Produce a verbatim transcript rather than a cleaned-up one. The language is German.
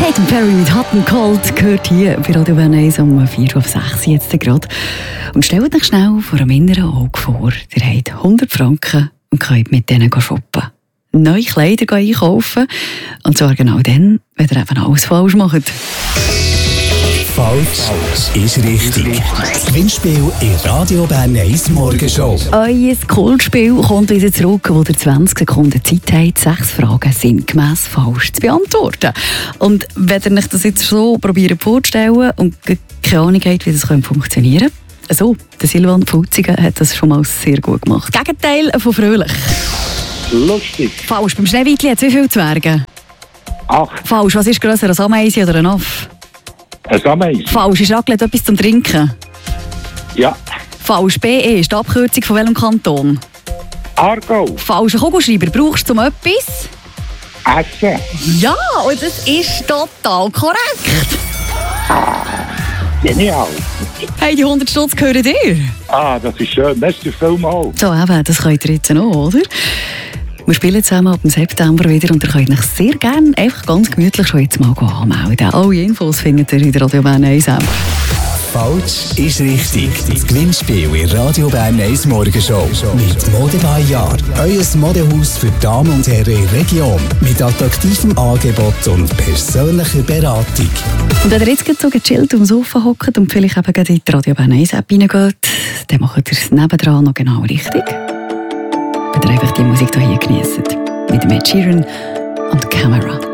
Katy Perry mit Hot and Cold gehört hier bei Radio Bern eins um vier auf sechs jetzt gerade. Und stellt euch schnell vor einem inneren Auge vor, ihr habt hundert Franken und könnt mit denen shoppen. Neue Kleider einkaufen. Und zwar genau dann, wenn ihr eben alles falsch macht. Falsch ist richtig. Das Gewinnspiel in Radio Bern eins Morgenshow. Euer Kultspiel kommt wieder zurück, wo ihr zwanzig Sekunden Zeit habt, sechs Fragen sinngemäss falsch zu beantworten. Und wenn ihr euch das jetzt so probiert vorzustellen und keine Ahnung habt, wie das funktionieren könnte, so, der Silvan Fulziger hat das schon mal sehr gut gemacht. Gegenteil von fröhlich. Lustig. Falsch. Beim Schneewittli hat es wie viele Zwerge? Acht. Falsch. Was ist grösser, ein Ameise oder ein Aff? Ein Ameise. Falsch. Ist Raclette etwas zum Trinken? Ja. Falsch. B E ist die Abkürzung von welchem Kanton? Aargau. Falsch. Ein Kugelschreiber brauchst du zum etwas? Essen. Ja, und das ist total korrekt. Genial. Hey, die hundert Stutz gehören dir. Ah, das ist schön. Merci vielmals. So, eben, das könnt ihr jetzt noch, oder? Wir spielen zusammen ab dem September wieder und ihr könnt euch sehr gerne einfach ganz gemütlich schon jetzt mal anmelden. Alle Infos findet ihr in der Radio Bern eins App. Falsch ist richtig. Das Gewinnspiel in Radio Bern eins Morgenshow. Mit Mode by Jahr. Euer Modehaus für Damen und Herren in der Region. Mit attraktivem Angebot und persönlicher Beratung. Und wenn ihr jetzt so gechillt am Sofa hockt und vielleicht eben in die Radio Bern eins App reingeht, dann macht ihr es nebendran noch genau richtig. Wenn ihr einfach die Musik hier genießt. Mit Ed Sheeran und Camera.